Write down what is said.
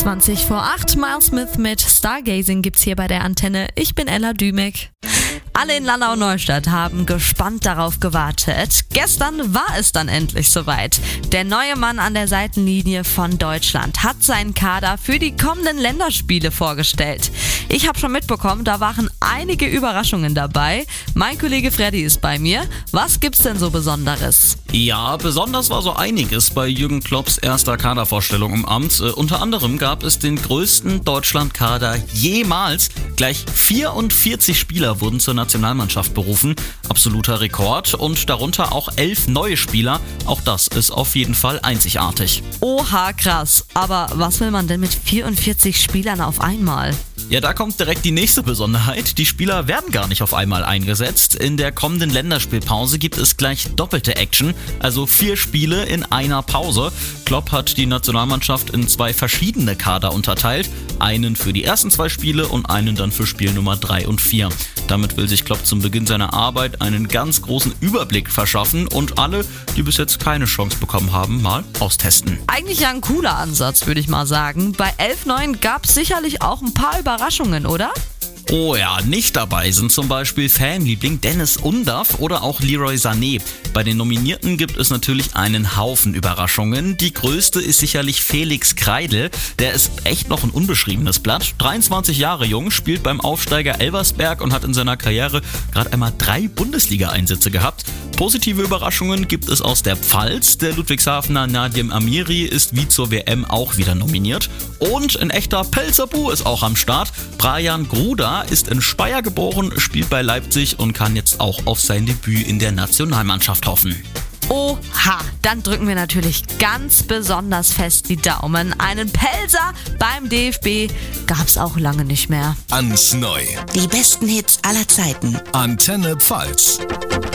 20 vor 8, Miles Smith mit Stargazing gibt's hier bei der Antenne. Ich bin Ella Dümek. Alle in Landau-Neustadt haben gespannt darauf gewartet. Gestern war es dann endlich soweit. Der neue Mann an der Seitenlinie von Deutschland hat seinen Kader für die kommenden Länderspiele vorgestellt. Ich habe schon mitbekommen, da waren einige Überraschungen dabei. Mein Kollege Freddy ist bei mir. Was gibt's denn so Besonderes? Ja, besonders war so einiges bei Jürgen Klopps erster Kadervorstellung im Amt. Unter anderem gab es den größten Deutschlandkader jemals. Gleich 44 Spieler wurden zur Nationalmannschaft berufen. Absoluter Rekord. Und darunter auch 11 neue Spieler. Auch das ist auf jeden Fall einzigartig. Oha, krass. Aber was will man denn mit 44 Spielern auf einmal? Ja, da kommt direkt die nächste Besonderheit. Die Spieler werden gar nicht auf einmal eingesetzt. In der kommenden Länderspielpause gibt es gleich doppelte Action, also 4 Spiele in einer Pause. Klopp hat die Nationalmannschaft in 2 verschiedene Kader unterteilt. Einen für die ersten 2 Spiele und einen dann für Spiel Nummer 3 und 4. Damit will sich Klopp zum Beginn seiner Arbeit einen ganz großen Überblick verschaffen und alle, die bis jetzt keine Chance bekommen haben, mal austesten. Eigentlich ja ein cooler Ansatz, würde ich mal sagen. Bei 11 Neuen gab es sicherlich auch ein paar Überraschungen, oder? Oh ja, nicht dabei sind zum Beispiel Fanliebling Dennis Undaff oder auch Leroy Sané. Bei den Nominierten gibt es natürlich einen Haufen Überraschungen. Die größte ist sicherlich Felix Kreidl. Der ist echt noch ein unbeschriebenes Blatt. 23 Jahre jung, spielt beim Aufsteiger Elversberg und hat in seiner Karriere gerade einmal 3 Bundesliga-Einsätze gehabt. Positive Überraschungen gibt es aus der Pfalz. Der Ludwigshafener Nadim Amiri ist wie zur WM auch wieder nominiert. Und ein echter Pelzerbu ist auch am Start. Brian Gruda ist in Speyer geboren, spielt bei Leipzig und kann jetzt auch auf sein Debüt in der Nationalmannschaft hoffen. Oha, dann drücken wir natürlich ganz besonders fest die Daumen. Einen Pelzer beim DFB gab's auch lange nicht mehr. Ans Neu. Die besten Hits aller Zeiten. Antenne Pfalz.